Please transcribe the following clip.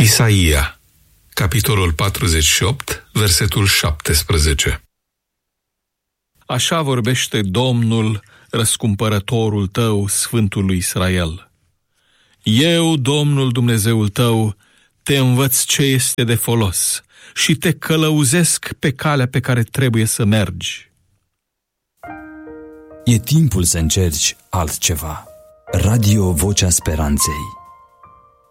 Isaia, capitolul 48, versetul 17. Așa vorbește Domnul, răscumpărătorul tău, Sfântul lui Israel. Eu, Domnul Dumnezeul tău, te învăț ce este de folos și te călăuzesc pe calea pe care trebuie să mergi. E timpul să încerci altceva. Radio Vocea Speranței.